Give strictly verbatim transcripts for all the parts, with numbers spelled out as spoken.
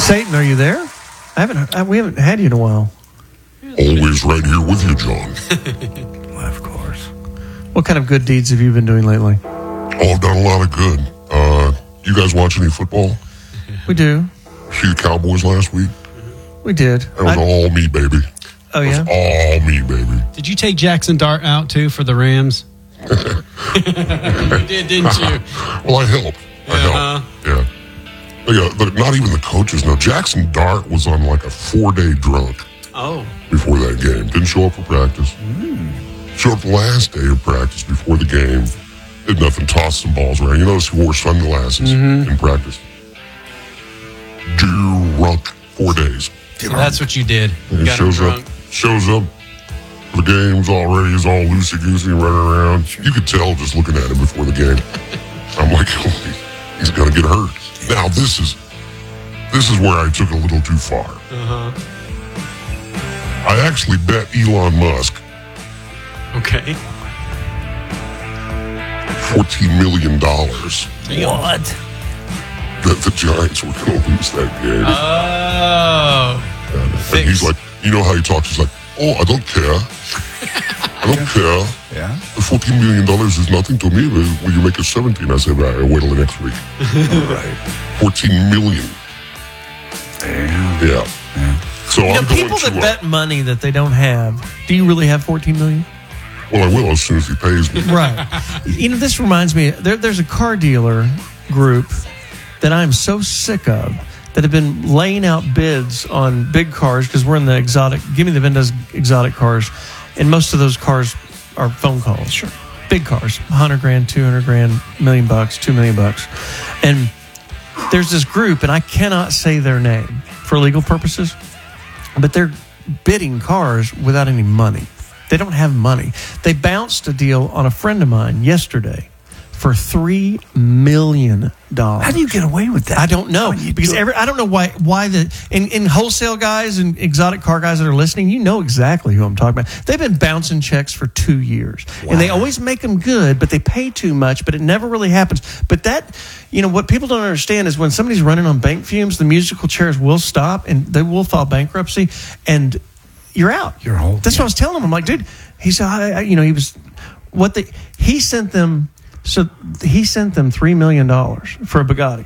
Satan, are you there? I haven't. I, we haven't had you in a while. Always right here with you, John. Well, of course. What kind of good deeds have you been doing lately? Oh, I've done a lot of good. Uh, you guys watch any football? We do. See the Cowboys last week? We did. That was I, all me, baby. oh, That yeah? was all me, baby. Did you take Jackson Dart out, too, for the Rams? You did, didn't you? Well, I helped. I Uh-huh. helped. Yeah. Look, look, not even the coaches know. Jackson Dart was on like a four-day drunk Oh. before that game. Didn't show up for practice. Mm. Showed up the last day of practice before the game. Did nothing, tossed some balls around. You notice he wore sunglasses mm-hmm. in practice. Drunk. Four days. So that's what you did. And he Got him shows up. drunk. Shows up. The game's already. He's all loosey-goosey running around. You could tell just looking at him before the game. I'm like, he's going to get hurt. Now, this is this is where I took it a little too far. Uh-huh. I actually bet Elon Musk Okay. fourteen million dollars What? that the Giants were going to lose that game. Oh. and, and fix. he's like, you know how he talks? He's like, oh, I don't care. I don't care. Yeah. The fourteen million dollars is nothing to me. Will you make it seventeen? I said, well, wait till the next week. All right. fourteen million. Damn. Yeah. Yeah. So You know, I'm going people to, that uh, bet money that they don't have, do you really have fourteen million dollars? well, I will as soon as he pays me. Right. You know, this reminds me, there, there's a car dealer group that I'm so sick of that have been laying out bids on big cars because we're in the exotic, give me the Vendas exotic cars, and most of those cars are phone calls. Sure. Big cars, one hundred grand, two hundred grand, million bucks, two million bucks. And there's this group, and I cannot say their name for legal purposes, but they're bidding cars without any money. They don't have money. They bounced a deal on a friend of mine yesterday for three million dollars. How do you get away with that? I don't know. When you Because do it- every, I don't know why why the in, in wholesale guys and exotic car guys that are listening, you know exactly who I'm talking about. They've been bouncing checks for two years. And they always make them good, but they pay too much, but it never really happens. But that, you know, what people don't understand is when somebody's running on bank fumes, the musical chairs will stop and they will file bankruptcy and you're out. You're holding That's it. what I was telling him. I'm like, dude, he said, I, I, you know, he was, what they, he sent them, so he sent them three million dollars for a Bugatti.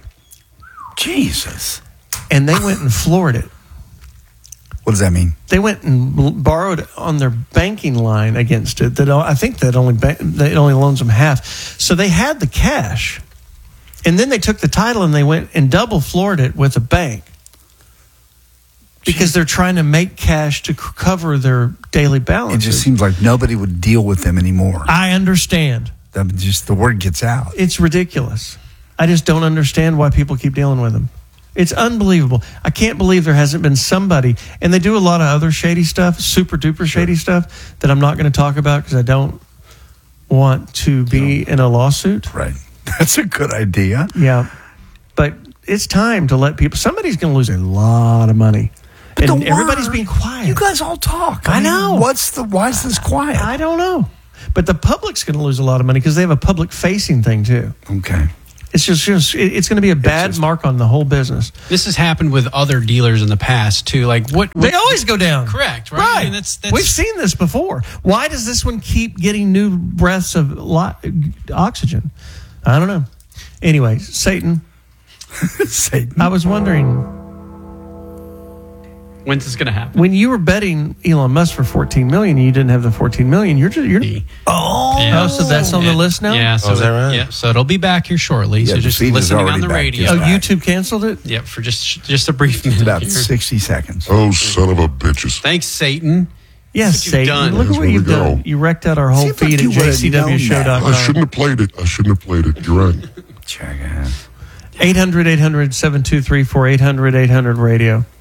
Jesus. And they went and floored it. What does that mean? They went and l- borrowed on their banking line against it. That I think that only ba- that only loans them half. So they had the cash, and then they took the title and they went and double floored it with a bank because they're trying to make cash to c- cover their daily It balances. just seems like nobody would deal with them anymore. I understand. I mean, just the word gets out. It's ridiculous. I just don't understand why people keep dealing with them. It's unbelievable. I can't believe there hasn't been somebody, and they do a lot of other shady stuff, super duper shady stuff that I'm not going to talk about because I don't want to be in a lawsuit. Right. That's a good idea. Yeah. But it's time to let people, somebody's going to lose a lot of money. But and the everybody's word- being quiet. You guys all talk. I mean, know. What's the? Why is this quiet? I don't know. But the public's going to lose a lot of money because they have a public facing thing too. Okay. It's just, just it- it's going to be a bad just- mark on the whole business. This has happened with other dealers in the past, too. Like, what? what They always go down. Correct, right? Right. I mean, that's, that's, We've seen this before. Why does this one keep getting new breaths of lo- oxygen? I don't know. Anyway, Satan, Satan. I was wondering, When's this going to happen? when you were betting Elon Musk for fourteen million dollars and you didn't have the fourteen million dollars, you're just, you're, Oh. Yeah. oh, so that's on the list now? Yeah. So Oh, is that right? Yeah. So it'll be back here shortly. Yeah, so the just feed is listening already on the back. radio. Oh, It's back. YouTube canceled it? Yep, for just just a brief minute. About here. sixty seconds. Oh, son of a bitches. Thanks, Satan. Yes, Look what you've Satan. done. Look at Here's what where you've we go. done. You wrecked out our whole Seems like feed you at would've j c w show dot I com. shouldn't have played it. I shouldn't have played it. You're right. Check it out. eight hundred, eight hundred, seven two three four, eight hundred, eight hundred radio.